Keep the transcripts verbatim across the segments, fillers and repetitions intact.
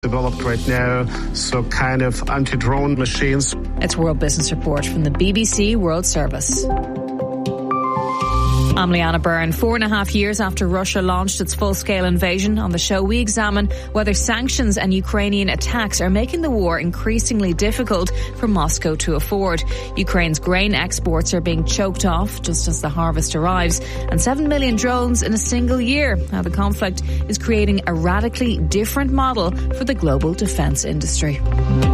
developed right now, so kind of anti-drone machines. It's World Business Report from the B B C World Service. I'm Leanna Byrne. Four and a half years after Russia launched its full-scale invasion, on the show we examine whether sanctions and Ukrainian attacks are making the war increasingly difficult for Moscow to afford. Ukraine's grain exports are being choked off just as the harvest arrives, and seven million drones in a single year. Now the conflict is creating a radically different model for the global defence industry.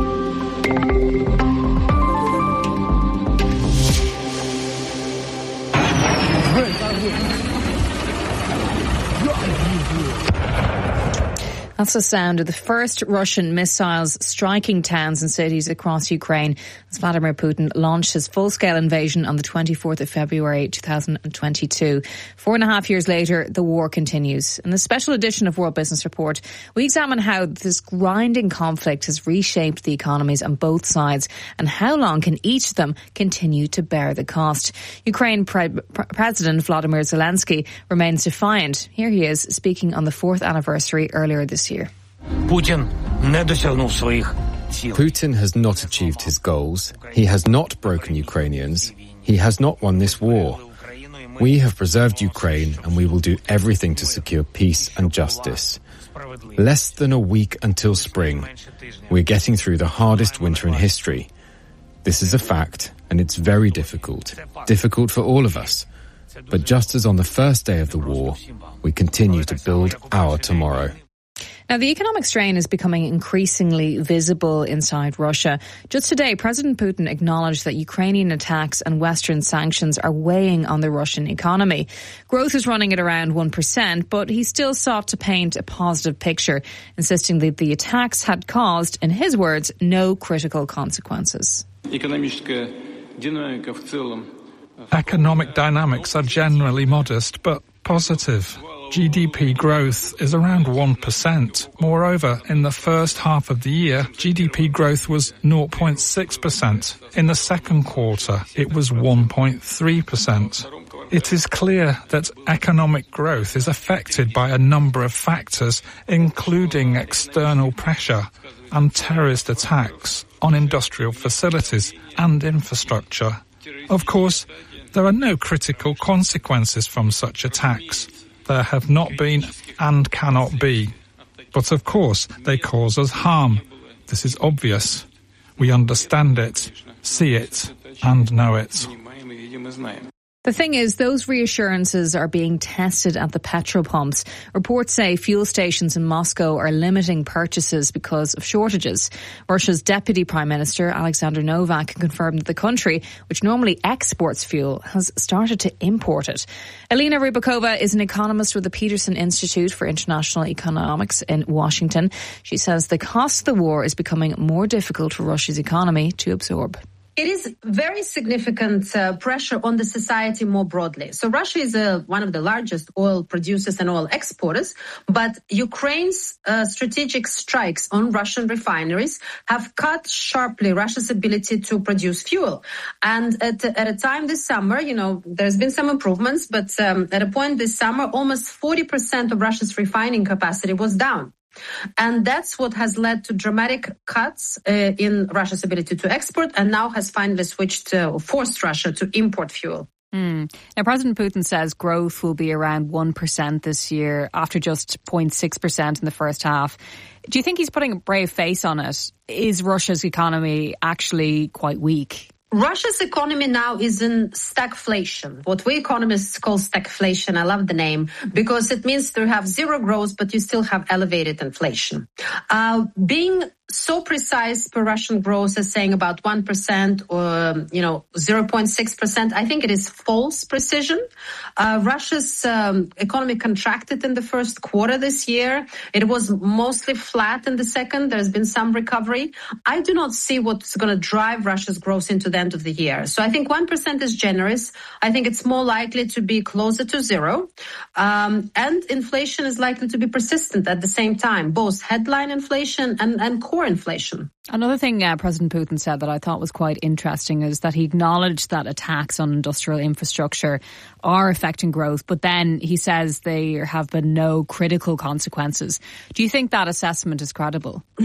That's the sound of the first Russian missiles striking towns and cities across Ukraine as Vladimir Putin launched his full-scale invasion on the twenty-fourth of February two thousand twenty-two. Four and a half years later, the war continues. In this special edition of World Business Report, we examine how this grinding conflict has reshaped the economies on both sides and how long can each of them continue to bear the cost. Ukraine Pre- Pre- President Volodymyr Zelensky remains defiant. Here he is speaking on the fourth anniversary earlier this year. Putin has not achieved his goals. He has not broken Ukrainians. He has not won this war. We have preserved Ukraine and we will do everything to secure peace and justice. Less than a week until spring. We're getting through the hardest winter in history. This is a fact, and it's very difficult. Difficult for all of us. But just as on the first day of the war, we continue to build our tomorrow. Now, the economic strain is becoming increasingly visible inside Russia. Just today, President Putin acknowledged that Ukrainian attacks and Western sanctions are weighing on the Russian economy. Growth is running at around one percent, but he still sought to paint a positive picture, insisting that the attacks had caused, in his words, no critical consequences. Economic dynamics are generally modest, but positive. G D P growth is around one percent. Moreover, in the first half of the year, G D P growth was zero point six percent. In the second quarter, it was one point three percent. It is clear that economic growth is affected by a number of factors, including external pressure and terrorist attacks on industrial facilities and infrastructure. Of course, there are no critical consequences from such attacks. There have not been and cannot be. But of course, they cause us harm. This is obvious. We understand it, see it, and know it. The thing is, those reassurances are being tested at the petrol pumps. Reports say fuel stations in Moscow are limiting purchases because of shortages. Russia's Deputy Prime Minister, Alexander Novak, confirmed that the country, which normally exports fuel, has started to import it. Elena Rybakova is an economist with the Peterson Institute for International Economics in Washington. She says the cost of the war is becoming more difficult for Russia's economy to absorb. It is very significant uh, pressure on the society more broadly. So Russia is uh, one of the largest oil producers and oil exporters, but Ukraine's uh, strategic strikes on Russian refineries have cut sharply Russia's ability to produce fuel. And at, at a time this summer, you know, there's been some improvements, but um, at a point this summer, almost forty percent of Russia's refining capacity was down. And that's what has led to dramatic cuts uh, in Russia's ability to export, and now has finally switched to, or forced Russia to import fuel. Mm. Now, President Putin says growth will be around one percent this year after just zero point six percent in the first half. Do you think he's putting a brave face on it? Is Russia's economy actually quite weak? Russia's economy now is in stagflation, what we economists call stagflation. I love the name because it means you have zero growth, but you still have elevated inflation. Uh, being so precise per Russian growth as saying about one percent or, you know, zero point six percent, I think it is false precision. Uh, Russia's um, economy contracted in the first quarter this year. It was mostly flat in the second. There's been some recovery. I do not see what's going to drive Russia's growth into the end of the year. So I think one percent is generous. I think it's more likely to be closer to zero. Um, and inflation is likely to be persistent at the same time, both headline inflation and, and core core inflation. Another thing uh, President Putin said that I thought was quite interesting is that he acknowledged that attacks on industrial infrastructure are affecting growth, but then he says there have been no critical consequences. Do you think that assessment is credible?